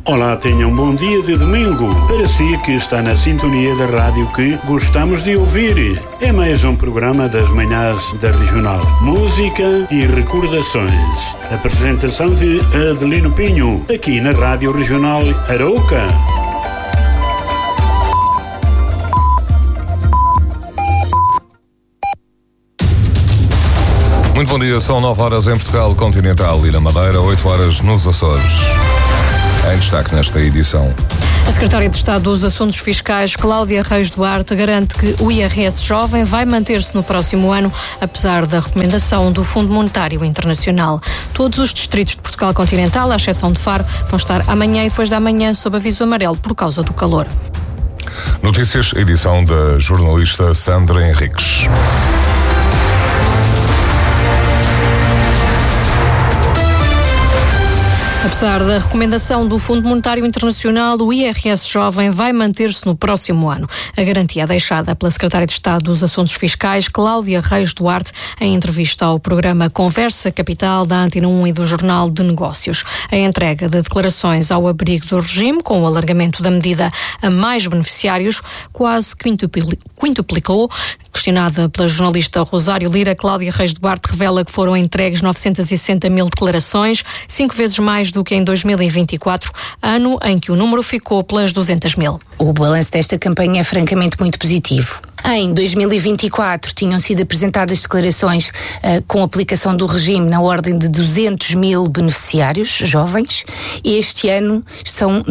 Olá, tenha um bom dia de domingo. Para si que está na sintonia da rádio que gostamos de ouvir. É mais um programa das manhãs da Regional. Música e recordações. Apresentação de Adelino Pinho, aqui na Rádio Regional Arouca. Muito bom dia, são 9 horas em Portugal Continental e na Madeira, 8 horas nos Açores. Em destaque nesta edição. A Secretária de Estado dos Assuntos Fiscais, Cláudia Reis Duarte, garante que o IRS Jovem vai manter-se no próximo ano, apesar da recomendação do Fundo Monetário Internacional. Todos os distritos de Portugal Continental, à exceção de Faro, vão estar amanhã e depois da manhã sob aviso amarelo por causa do calor. Notícias, edição da jornalista Sandra Henriques. Apesar da recomendação do Fundo Monetário Internacional, o IRS Jovem vai manter-se no próximo ano. A garantia é deixada pela Secretária de Estado dos Assuntos Fiscais, Cláudia Reis Duarte, em entrevista ao programa Conversa Capital da Antena 1 e do Jornal de Negócios. A entrega de declarações ao abrigo do regime, com o alargamento da medida a mais beneficiários, quase quintuplicou. Questionada pela jornalista Rosário Lira, Cláudia Reis Duarte revela que foram entregues 960 mil declarações, 5 vezes mais do que em 2024, ano em que o número ficou pelas 200 mil. O balanço desta campanha é francamente muito positivo. Em 2024 tinham sido apresentadas declarações com aplicação do regime na ordem de 200 mil beneficiários jovens. Este ano são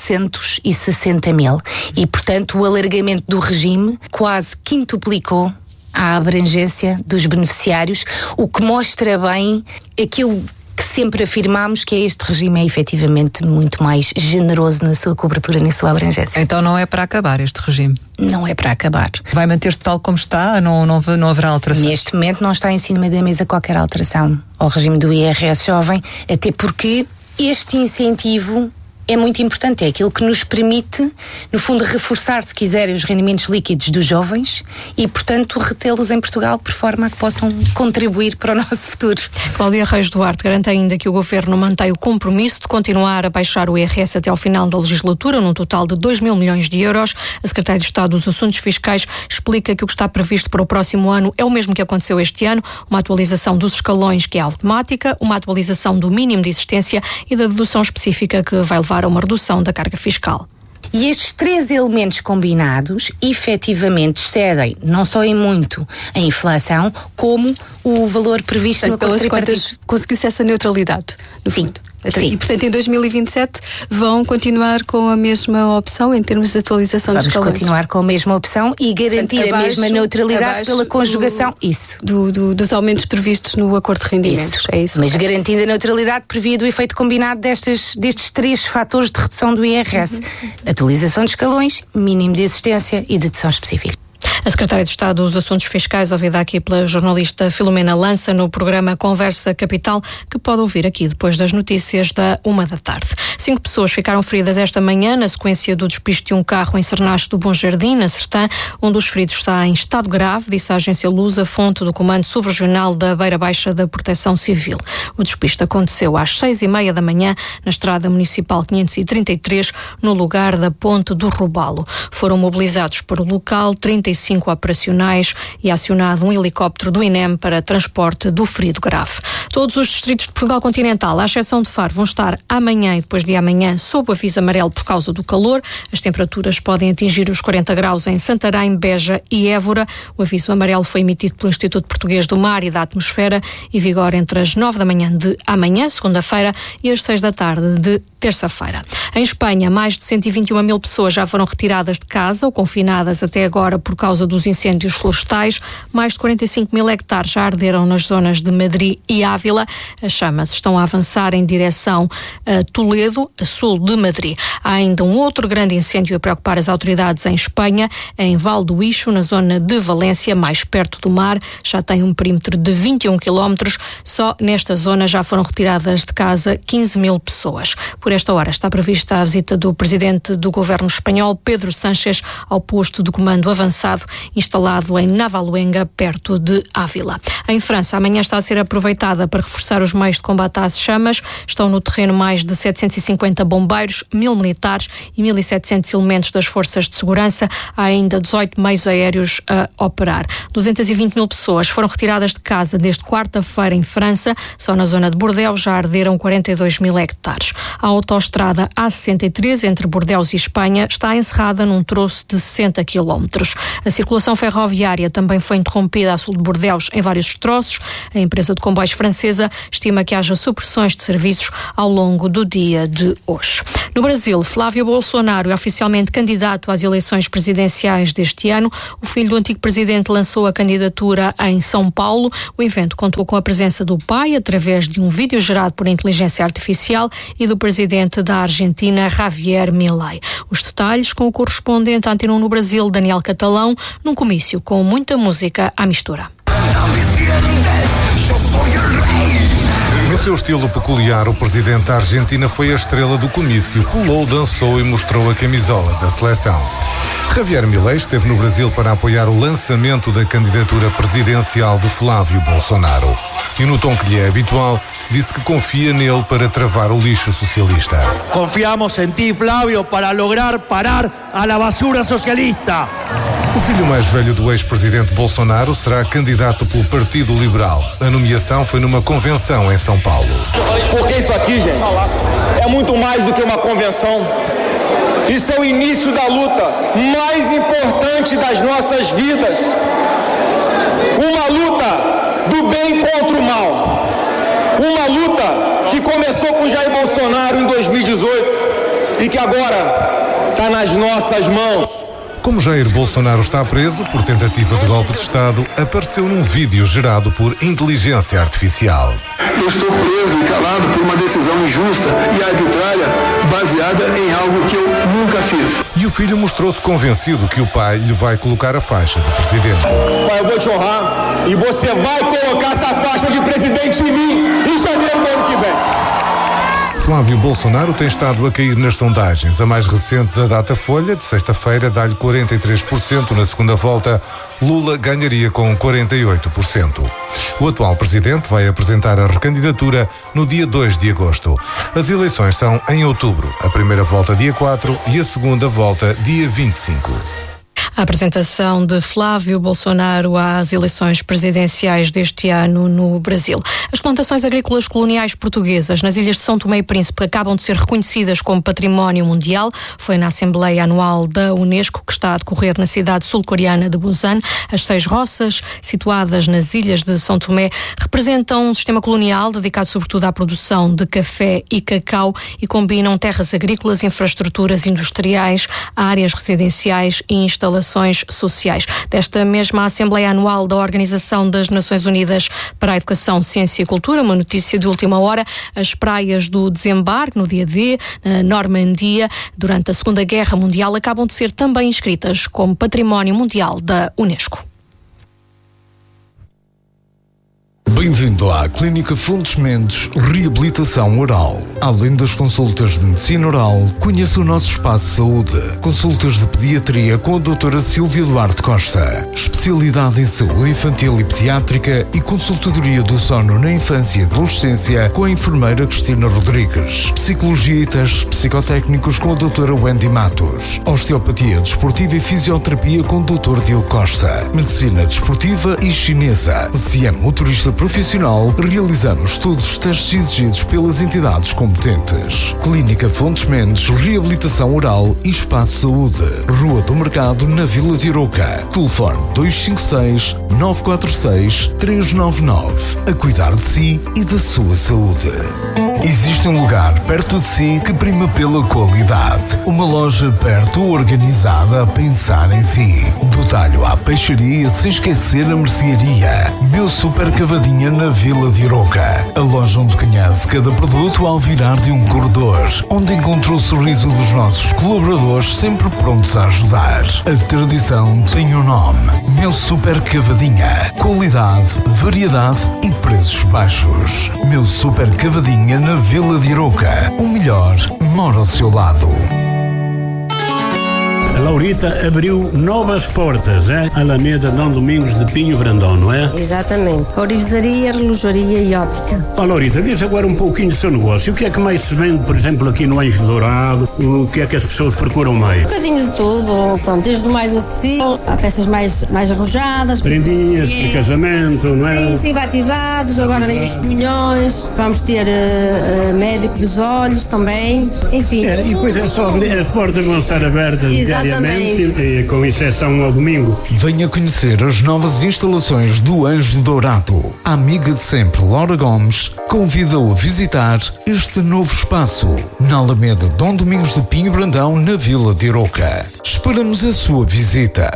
960 mil. E, portanto, o alargamento do regime quase quintuplicou a abrangência dos beneficiários, o que mostra bem aquilo que sempre afirmámos, que este regime é efetivamente muito mais generoso na sua cobertura, na sua abrangência. Então não é para acabar este regime? Não é para acabar. Vai manter-se tal como está? Não haverá alteração? Neste momento não está em cima da mesa qualquer alteração ao regime do IRS Jovem, até porque este incentivo é muito importante, é aquilo que nos permite, no fundo, reforçar, se quiserem, os rendimentos líquidos dos jovens e, portanto, retê-los em Portugal por forma a que possam contribuir para o nosso futuro. Cláudia Reis Duarte garante ainda que o Governo mantém o compromisso de continuar a baixar o IRS até ao final da legislatura, num total de 2 mil milhões de euros. A Secretária de Estado dos Assuntos Fiscais explica que o que está previsto para o próximo ano é o mesmo que aconteceu este ano, uma atualização dos escalões que é automática, uma atualização do mínimo de existência e da dedução específica que vai levar a uma redução da carga fiscal. E estes 3 elementos combinados, efetivamente, excedem, não só em muito, a inflação, como o valor previsto no acordo tripartite. Conseguiu-se essa neutralidade, no fundo. Sim. E, portanto, em 2027 vão continuar com a mesma opção em termos de atualização dos escalões? Vamos continuar com a mesma opção e garantir, portanto, a mesma neutralidade pela conjugação. Dos aumentos previstos no acordo de rendimentos. É isso. Mas garantindo a neutralidade previa do efeito combinado destes 3 fatores de redução do IRS. Atualização de escalões, mínimo de existência e dedução específica. A Secretária de Estado dos Assuntos Fiscais, ouvida aqui pela jornalista Filomena Lança no programa Conversa Capital, que pode ouvir aqui depois das notícias da 13h. 5 pessoas ficaram feridas esta manhã na sequência do despiste de um carro em Cernache do Bom Jardim, na Sertã. Um dos feridos está em estado grave, disse a agência Lusa, fonte do Comando Subregional da Beira Baixa da Proteção Civil. O despiste aconteceu às 6h30 da manhã na Estrada Municipal 533, no lugar da Ponte do Robalo. Foram mobilizados para o local 35 operacionais e acionado um helicóptero do INEM para transporte do ferido grave. Todos os distritos de Portugal Continental, à exceção de Faro, vão estar amanhã e depois de amanhã sob aviso amarelo por causa do calor. As temperaturas podem atingir os 40 graus em Santarém, Beja e Évora. O aviso amarelo foi emitido pelo Instituto Português do Mar e da Atmosfera e vigora entre as 9 da manhã de amanhã, segunda-feira, e as 6 da tarde de terça-feira. Em Espanha, mais de 121 mil pessoas já foram retiradas de casa ou confinadas até agora por causa dos incêndios florestais. Mais de 45 mil hectares já arderam nas zonas de Madrid e Ávila. As chamas estão a avançar em direção a Toledo, a sul de Madrid. Há ainda um outro grande incêndio a preocupar as autoridades em Espanha, em Val do Ixo, na zona de Valência, mais perto do mar. Já tem um perímetro de 21 quilómetros. Só nesta zona já foram retiradas de casa 15 mil pessoas. Por esta hora está previsto vista à visita do presidente do governo espanhol, Pedro Sánchez, ao posto de comando avançado instalado em Navaluenga, perto de Ávila. Em França, amanhã está a ser aproveitada para reforçar os meios de combate às chamas. Estão no terreno mais de 750 bombeiros, 1000 militares e 1700 elementos das forças de segurança. Há ainda 18 meios aéreos a operar. 220 mil pessoas foram retiradas de casa desde quarta-feira em França. Só na zona de Bordeaux já arderam 42 mil hectares. A autoestrada A63 entre Bordeaux e Espanha está encerrada num troço de 60 quilómetros. A circulação ferroviária também foi interrompida a sul de Bordeaux em vários troços. A empresa de comboios francesa estima que haja supressões de serviços ao longo do dia de hoje. No Brasil, Flávio Bolsonaro é oficialmente candidato às eleições presidenciais deste ano. O filho do antigo presidente lançou a candidatura em São Paulo. O evento contou com a presença do pai, através de um vídeo gerado por inteligência artificial, e do presidente da Argentina, Javier Milei. Os detalhes com o correspondente à Antena 1 no Brasil, Daniel Catalão, num comício com muita música à mistura. No seu estilo peculiar, o presidente da Argentina foi a estrela do comício, pulou, dançou e mostrou a camisola da seleção. Javier Milei esteve no Brasil para apoiar o lançamento da candidatura presidencial de Flávio Bolsonaro. E no tom que lhe é habitual, disse que confia nele para travar o lixo socialista. Confiamos em ti, Flávio, para lograr parar a la basura socialista. O filho mais velho do ex-presidente Bolsonaro será candidato pelo Partido Liberal. A nomeação foi numa convenção em São Paulo. Porque isso aqui, gente, é muito mais do que uma convenção. Isso é o início da luta mais importante das nossas vidas. Uma luta do bem contra o mal. Uma luta que começou com Jair Bolsonaro em 2018 e que agora está nas nossas mãos. Como Jair Bolsonaro está preso por tentativa de golpe de Estado, apareceu num vídeo gerado por inteligência artificial. Eu estou preso e calado por uma decisão injusta e arbitrária, baseada em algo que eu nunca fiz. E o filho mostrou-se convencido que o pai lhe vai colocar a faixa de presidente. Pai, eu vou te honrar e você vai colocar essa faixa de presidente em mim em janeiro do ano que vem. Flávio Bolsonaro tem estado a cair nas sondagens. A mais recente da Datafolha, de sexta-feira, dá-lhe 43%. Na segunda volta, Lula ganharia com 48%. O atual presidente vai apresentar a recandidatura no dia 2 de agosto. As eleições são em outubro. A primeira volta dia 4 e a segunda volta dia 25. A apresentação de Flávio Bolsonaro às eleições presidenciais deste ano no Brasil. As plantações agrícolas coloniais portuguesas nas ilhas de São Tomé e Príncipe acabam de ser reconhecidas como património mundial. Foi na Assembleia Anual da Unesco, que está a decorrer na cidade sul-coreana de Busan. As 6 roças, situadas nas ilhas de São Tomé, representam um sistema colonial dedicado sobretudo à produção de café e cacau e combinam terras agrícolas, infraestruturas industriais, áreas residenciais e instalações sociais. Desta mesma Assembleia Anual da Organização das Nações Unidas para a Educação, Ciência e Cultura, uma notícia de última hora: as praias do desembarque no dia D, na Normandia, durante a Segunda Guerra Mundial, acabam de ser também inscritas como Património Mundial da Unesco. Bem-vindo à Clínica Fontes Mendes Reabilitação Oral. Além das consultas de medicina oral, conheça o nosso espaço de saúde. Consultas de pediatria com a doutora Silvia Duarte Costa. Especialidade em saúde infantil e pediátrica e consultadoria do sono na infância e adolescência com a enfermeira Cristina Rodrigues. Psicologia e testes psicotécnicos com a doutora Wendy Matos. Osteopatia desportiva e fisioterapia com o doutor Diogo Costa. Medicina desportiva e chinesa. Se é motorista profissional, realizamos todos os testes exigidos pelas entidades competentes. Clínica Fontes Mendes Reabilitação Oral e Espaço Saúde. Rua do Mercado, na Vila de Arouca. Telefone 256-946-399. A cuidar de si e da sua saúde. Existe um lugar perto de si que prima pela qualidade. Uma loja perto, organizada, a pensar em si. Do talho à peixaria, sem esquecer a mercearia. Meu Super Cavadinho Cavadinha, na Vila de Arouca. A loja onde conhece cada produto ao virar de um corredor, onde encontra o sorriso dos nossos colaboradores sempre prontos a ajudar. A tradição tem um nome: Meu Super Cavadinha. Qualidade, variedade e preços baixos. Meu Super Cavadinha, na Vila de Arouca. O melhor mora ao seu lado. A Laurita abriu novas portas, Alameda Dom Domingos de Pinho Brandão, não é? Exatamente. Orivesaria, relojaria e óptica. Laurita, diz agora um pouquinho do seu negócio. O que é que mais se vende, por exemplo, aqui no Anjo Dourado? O que é que as pessoas procuram mais? Um bocadinho de tudo. Pronto, desde o mais acessível, há peças mais arrojadas. Prendinhas, de casamento, não é? Sim, batizados, agora nem os comunhões. Vamos ter médico dos olhos também. Enfim. E depois é só, as portas vão estar abertas. Exatamente. Com exceção ao domingo. Venha conhecer as novas instalações do Anjo Dourado. A amiga de sempre, Laura Gomes, convida-o a visitar este novo espaço na Alameda Dom Domingos de Pinho Brandão, na Vila de Arouca. Esperamos a sua visita.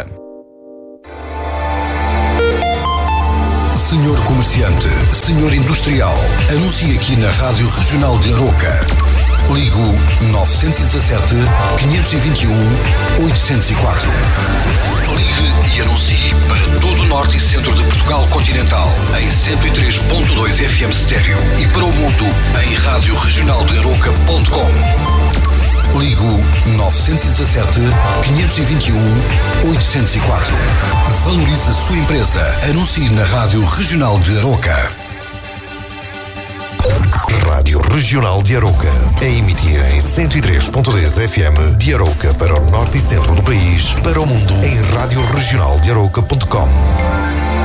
Senhor comerciante, senhor industrial, anuncie aqui na Rádio Regional de Arouca. Ligo 917 521 804. Ligue e anuncie para todo o norte e centro de Portugal continental em 103.2 FM estéreo e para o mundo em radioregionaldearouca.com. Ligo 917 521 804. Valorize a sua empresa. Anuncie na Rádio Regional de Arouca. Rádio Regional de Arouca, a emitir em 103.10 FM de Arouca para o norte e centro do país, para o mundo em radioregionaldearouca.com.